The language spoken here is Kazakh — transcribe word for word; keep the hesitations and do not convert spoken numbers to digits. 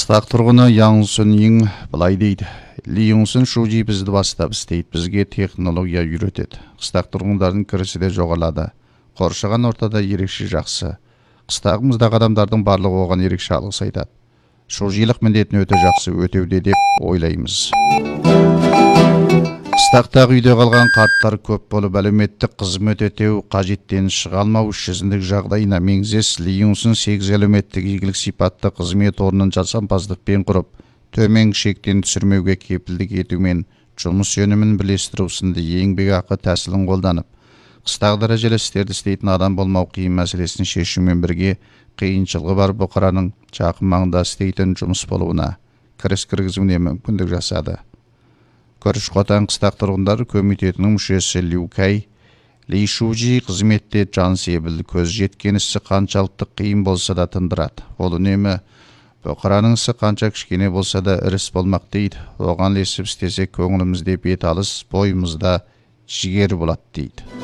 Қыстақ тұрғыны Яң Сүн Йing былай дейді. Ли Юңсун Шужи бізді бастап істейді, бізге технология үйретеді. Қыстақ тұрғындардың кірісі де жоғалады. Қоршаған ортада ерекше жақсы. Қыстағымыздағы адамдардың барлығы оған ерекше алғыс айтады. Шужилық міндетін өте жақсы өтеуде деп ойлаймыз. Қыстақтағы үйде қалған қарттар көп болып, әлеуметтік қызмет өтеу қажеттен шыға алмау жүзіндік жағдайына меңзес Ли Юңсун сегіз әлеуметтік игілік сипатты қызмет орнын жасампаздықпен құрып, төмен шектен түсірмеуге кепілдік етумен жұмыс өнімін білестіру сынды еңбекақы тәсілін қолданып, қыстағы дәрежелі істерді істейтін адам болмау қиын мәселесін шешумен бірге қиыншылығы бар бұқараның жақын маңында істейтін жұмыс болуына кіріс кіргізуіне мүмкіндік жасады. Көріш Қотан қыстақ тұрғындары комитетінің мүшесі Лю Кай, Ли Шужи қызметте жан себілді, көз жеткен ісі қаншалықты қиын болса да тындырады. Ол үнемі бұқараның ісі қанша кішкене болса да іріс болмақ дейді. Оған ілесіп істесек көңілімізде бет алыс, бойымызда жігер болады дейді.